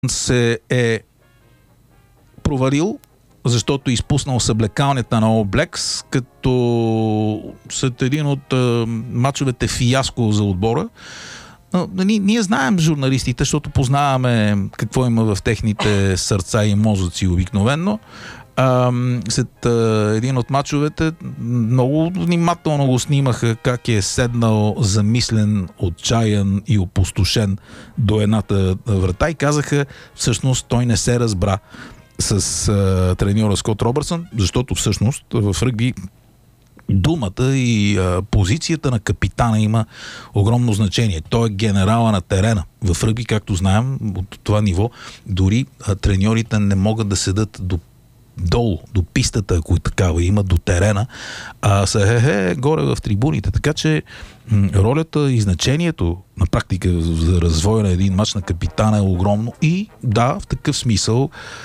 се е провалил, защото е изпуснал съблекалнята на All Blacks, като след един от мачовете фиаско за отбора. Ние знаем журналистите, защото познаваме какво има в техните сърца и мозъци обикновенно. След един от мачовете много внимателно го снимаха как е седнал замислен, отчаян и опустошен до едната врата и казаха, всъщност той не се разбра с треньора Скот Робъртсън, защото всъщност в ръгби думата и позицията на капитана има огромно значение. Той е генерала на терена. В ръгби, както знаем, от това ниво, дори треньорите не могат да седат долу, до пистата, ако такава има, до терена, а са горе в трибуните. Така че ролята и значението на практика за развоя на един мач на капитана е огромно и да, в такъв смисъл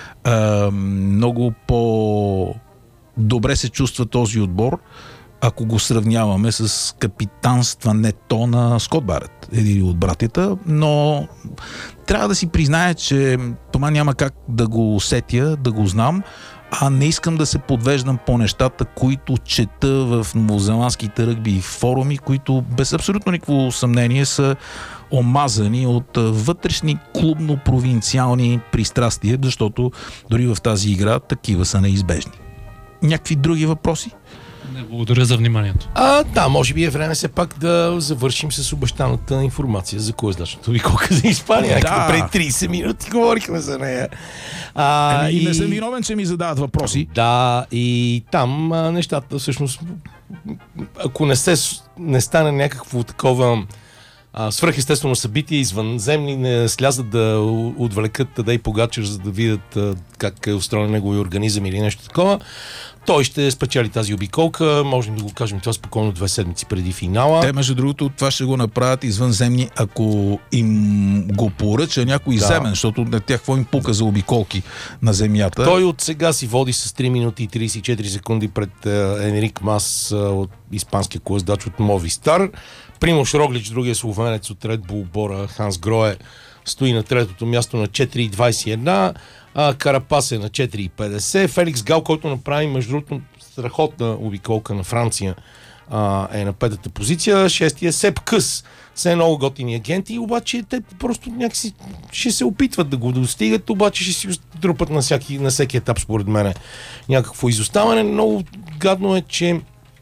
много по-добре се чувства този отбор, ако го сравняваме с капитанстването на Скот Барет, един от братята, но трябва да си призная, че това няма как да го усетя, да го знам, а не искам да се подвеждам по нещата, които чета в новозеландските ръгби форуми, които без абсолютно никакво съмнение са омазани от вътрешни клубно-провинциални пристрастия, защото дори в тази игра такива са неизбежни. Някакви други въпроси? Не, благодаря за вниманието. Да, може би е време все пак да завършим с обещаната информация за коездачната обиколка за Испания. Да. Преди 30 минути говорихме за нея. И не съм виновен, че ми задават въпроси. Да, и там нещата всъщност, ако не стане някакво такова свръхестествено събитие, извънземни не слязат да отвлекат Тадей Погачар, за да видят как е устроен неговия организъм или нещо такова, той ще спечели тази обиколка. Можем да го кажем това спокойно 2 седмици преди финала. Те, между другото, това ще го направят извънземни, ако им го поръча някой земен, защото на тях какво им пука за обиколки на земята. Той от сега си води с 3 минути и 34 секунди пред Енрик Мас от испанския коездач от Мовистар. Примош Роглич, другия словенец от Ред Бул Бора, Ханс Грое, стои на третото място на 4,21. Карапас е на 4,50. Феликс Гал, който направи, между другото, страхотна обиколка на Франция, е на 5-та позиция. 6-ти е Сеп Къс. Все много готини агенти, обаче те просто някакси ще се опитват да го достигат, обаче ще си трупат на всеки етап, според мен, някакво изоставане. Много гадно е, че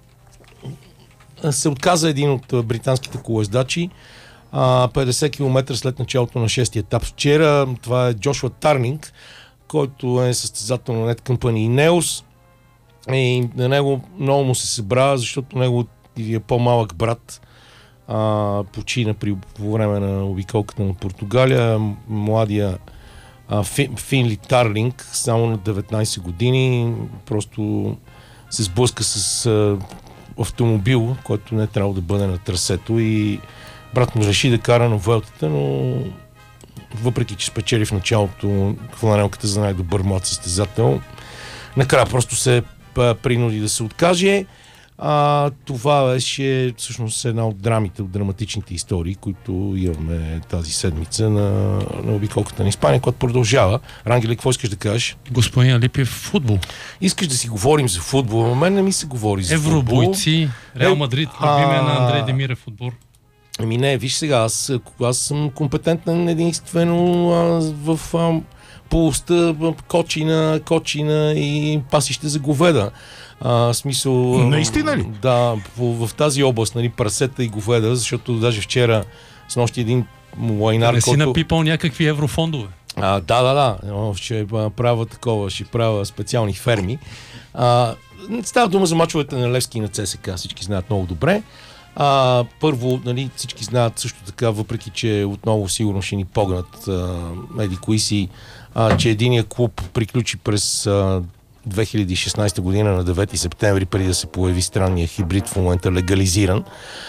се отказа един от британските колездачи 50 км след началото на 6-ти етап вчера. Това е Джошуа Тарнинг, който е състезател на Net Company и Neos. И на него много му се събра, защото неговият по-малък брат почина по време на обиколката на Португалия. Младия Финли Тарлинг, само на 19 години, просто се сблъска с автомобил, който не е трябвало да бъде на трасето и брат му реши да кара на Vuelta, но въпреки че спечели в началото фланелката за най-добър млад състезател, накрая просто се принуди да се откаже. Това беше всъщност една от драмите, от драматичните истории, които имаме тази седмица на обиколката на Испания, която продължава. Рангеле, какво искаш да кажеш? Господин Алипиев, футбол. Искаш да си говорим за футбол, а мен не ми се говори за футбол. Евробойци, Реал Мадрид, любиме на Андрей Демирев отбор. Ами не, виж сега, аз съм компетентен единствено в полостта кочина и пасище за говеда. Смисъл... Наистина ли? Да, в тази област, нали, прасета и говеда, защото даже вчера с нощи един лайнар, не си напипал някакви еврофондове. Да. Ще правя такова, ще правя специални ферми. Става дума за мачовете на Левски и на ЦСКА, всички знаят много добре. Първо, нали, всички знаят също така, въпреки че отново сигурно ще ни погнат кои си, че единия клуб приключи през 2016 година на 9 септември, преди да се появи странния хибрид, в момента легализиран.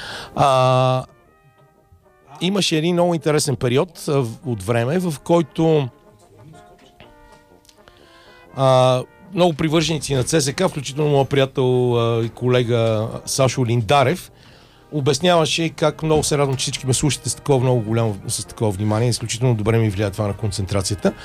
Имаше един много интересен период от време, в който много привърженици на ЦСКА, включително моят приятел и колега Сашо Линдарев, обясняваше как много се радвам, че всички ме слушате с такова много голямо, с такова внимание. Изключително добре ми влияе това на концентрацията.